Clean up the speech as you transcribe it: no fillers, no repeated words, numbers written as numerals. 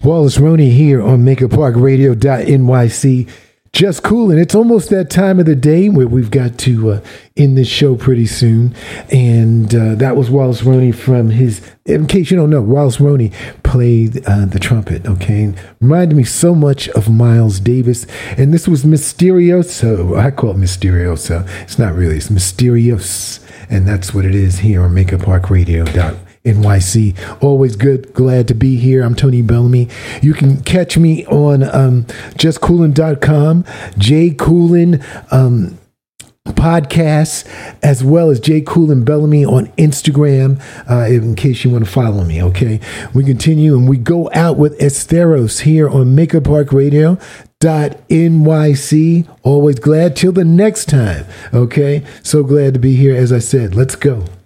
Wallace Roney here on MakerParkRadio.nyc. Just cool, and it's almost that time of the day where we've got to end this show pretty soon. And that was Wallace Roney from his, in case you don't know, Wallace Roney played the trumpet, okay? And reminded me so much of Miles Davis. And this was Mysterioso. I call it Mysterioso. It's not really, it's Mysterious. And that's what it is here on MakerParkRadio.nyc. Always good, glad to be here. I'm Tony Bellamy. You can catch me on justcoolin.com, Jay Coolin podcasts, as well as Jay Coolin Bellamy on Instagram, in case you want to follow me, okay? We continue and we go out with Esteros here on MakerParkRadio.nyc. Always glad till the next time, okay? So glad to be here. As I said, let's go.